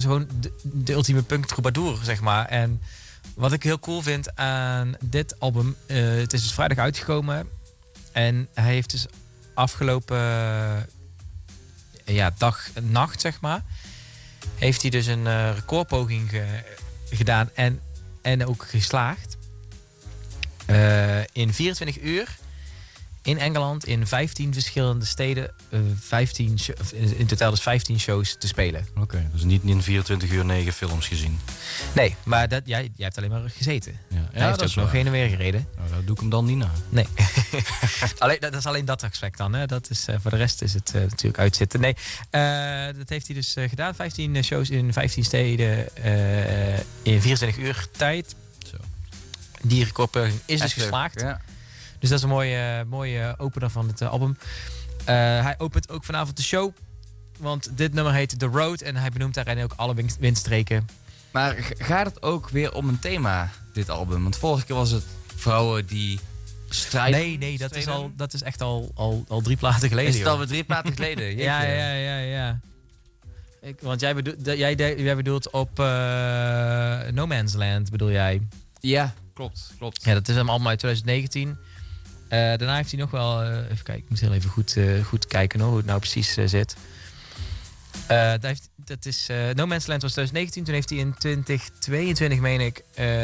gewoon de ultieme punk troubadour, zeg maar. En wat ik heel cool vind aan dit album, het is dus vrijdag uitgekomen. En hij heeft dus afgelopen dag en nacht, zeg maar, heeft hij dus een recordpoging gedaan en ook geslaagd. In 24 uur in Engeland in 15 verschillende steden, in totaal dus 15 shows te spelen. Oké, dus niet in 24 uur 9 films gezien. Nee, maar jij hebt alleen maar gezeten. Ja, Hij heeft ook nog heen en weer gereden. Nou, dat doe ik hem dan niet na. Nee. Dat is alleen dat aspect dan. Hè? Dat is, voor de rest is het natuurlijk uitzitten. Nee, dat heeft hij dus gedaan. 15 shows in 15 steden in 24 uur tijd. Zo. Die recordpoging is dus geslaagd. Ja. Dus dat is een mooie opener van het album. Hij opent ook vanavond de show. Want dit nummer heet The Road. En hij benoemt daarin ook alle windstreken. Maar gaat het ook weer om een thema, dit album? Want vorige keer was het vrouwen die strijden. Nee, dat is echt al 3 platen geleden. Is het joh. alweer 3 platen geleden? Ja. Want jij bedoelt op No Man's Land, bedoel jij? Ja, klopt. Ja, dat is hem allemaal uit 2019. Daarna heeft hij nog wel... even kijken, ik moet heel even goed kijken hoe het nou precies zit. Dat is No Man's Land was 2019. Toen heeft hij in 2022, meen ik,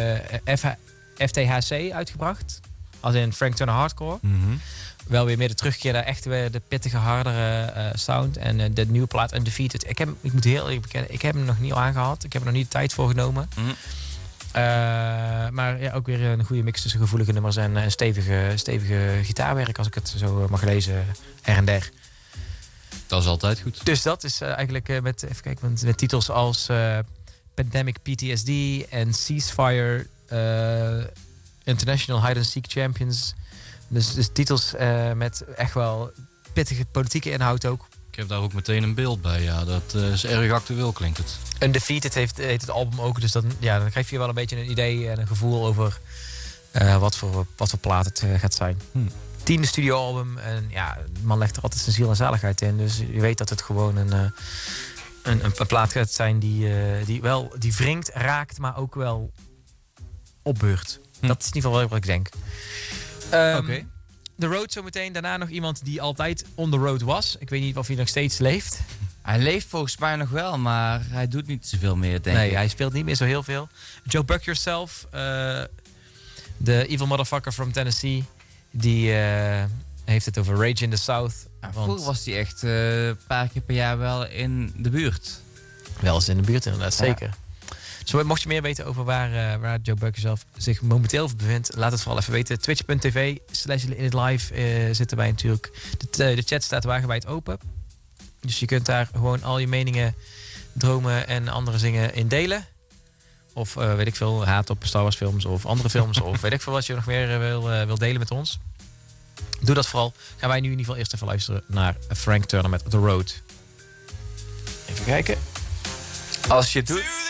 FTHC uitgebracht. Als in Frank Turner Hardcore. Mm-hmm. Wel weer meer de terugkeer naar echt weer de pittige, hardere sound. En de nieuwe plaat Undefeated. Ik moet heel eerlijk bekennen, ik heb hem nog niet aangehad. Ik heb er nog niet de tijd voor genomen. Mm-hmm. Maar ja, ook weer een goede mix tussen gevoelige nummers en stevige gitaarwerk, als ik het zo mag lezen, her en der. Dat is altijd goed. Dus dat is eigenlijk met titels als Pandemic PTSD en Ceasefire, International Hide and Seek Champions. Dus titels met echt wel pittige politieke inhoud ook. Ik heb daar ook meteen een beeld bij. Ja, dat is erg actueel, klinkt het. Undefeated heet het album ook. Dus dan krijg je wel een beetje een idee en een gevoel over wat voor plaat het gaat zijn. 10e studioalbum. En ja, de man legt er altijd zijn ziel en zaligheid in. Dus je weet dat het gewoon een plaat gaat zijn die wringt, raakt, maar ook wel opbeurt. Dat is in ieder geval wat ik denk. Oké. The Road zometeen. Daarna nog iemand die altijd on the road was. Ik weet niet of hij nog steeds leeft. Hij leeft volgens mij nog wel, maar hij doet niet zoveel meer, denk ik. Nee, hij speelt niet meer zo heel veel. Joe Buck Yourself, de evil motherfucker from Tennessee, die heeft het over Rage in the South. Ja, vroeger was hij echt een paar keer per jaar wel in de buurt. Wel eens in de buurt inderdaad, zeker. Dus mocht je meer weten over waar Joe Buck Yourself zich momenteel bevindt, laat het vooral even weten. Twitch.tv/initlive zitten wij natuurlijk. De chat staat wagenwijd open. Dus je kunt daar gewoon al je meningen, dromen en andere dingen in delen. Of weet ik veel, haat op Star Wars films of andere films. Of weet ik veel wat je nog meer wil delen met ons. Doe dat vooral. Gaan wij nu in ieder geval eerst even luisteren naar Frank Turner met The Road. Even kijken. Als je het doet...